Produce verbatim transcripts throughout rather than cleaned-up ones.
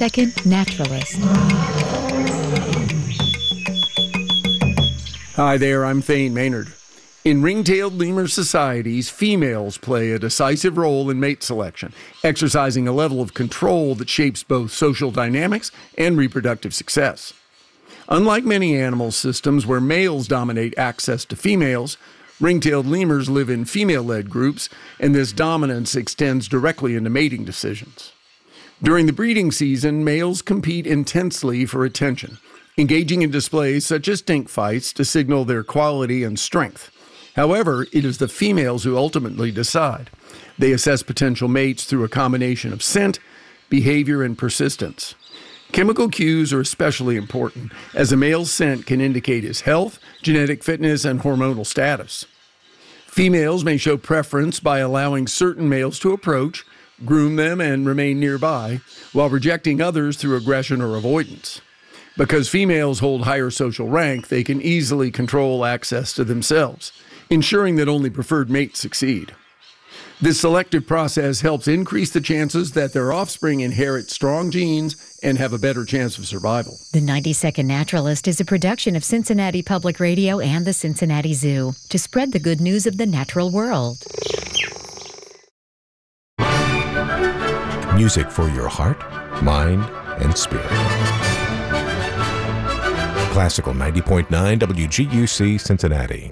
ninety-second Naturalist. Hi there, I'm Thane Maynard. In ring-tailed lemur societies, females play a decisive role in mate selection, exercising a level of control that shapes both social dynamics and reproductive success. Unlike many animal systems where males dominate access to females, ring-tailed lemurs live in female-led groups, and this dominance extends directly into mating decisions. During the breeding season, males compete intensely for attention, engaging in displays such as stink fights to signal their quality and strength. However, it is the females who ultimately decide. They assess potential mates through a combination of scent, behavior, and persistence. Chemical cues are especially important, as a male's scent can indicate his health, genetic fitness, and hormonal status. Females may show preference by allowing certain males to approach, groom them, and remain nearby, while rejecting others through aggression or avoidance. Because females hold higher social rank, they can easily control access to themselves, ensuring that only preferred mates succeed. This selective process helps increase the chances that their offspring inherit strong genes and have a better chance of survival. The ninety-second Naturalist is a production of Cincinnati Public Radio and the Cincinnati Zoo to spread the good news of the natural world. Music for your heart, mind, and spirit. Classical ninety point nine W G U C Cincinnati.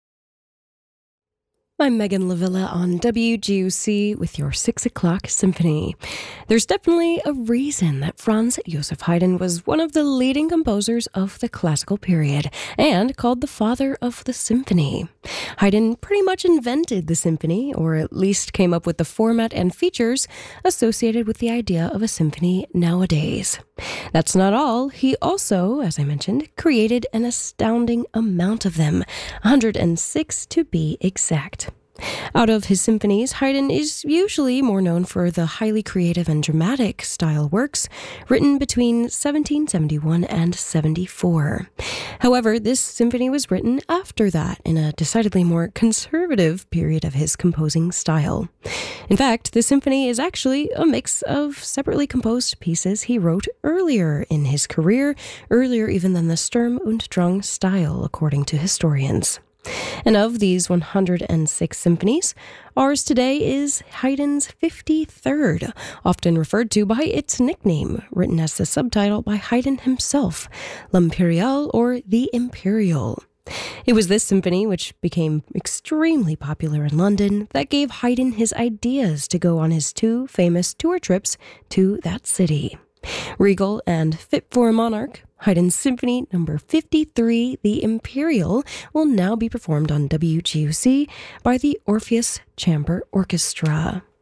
I'm Megan Lavilla on W G U C with your six o'clock Symphony. There's definitely a reason that Franz Joseph Haydn was one of the leading composers of the classical period and called the father of the symphony. Haydn pretty much invented the symphony, or at least came up with the format and features associated with the idea of a symphony nowadays. That's not all. He also, as I mentioned, created an astounding amount of them, one hundred six to be exact. Out of his symphonies, Haydn is usually more known for the highly creative and dramatic style works written between seventeen seventy-one and seventy-four. However, this symphony was written after that, in a decidedly more conservative period of his composing style. In fact, this symphony is actually a mix of separately composed pieces he wrote earlier in his career, earlier even than the Sturm und Drang style, according to historians. And of these one hundred six symphonies, ours today is Haydn's fifty-third, often referred to by its nickname, written as the subtitle by Haydn himself, L'Impériale, or The Imperial. It was this symphony, which became extremely popular in London, that gave Haydn his ideas to go on his two famous tour trips to that city. Regal and Fit for a Monarch, Haydn's Symphony number fifty-three, The Imperial, will now be performed on W G U C by the Orpheus Chamber Orchestra.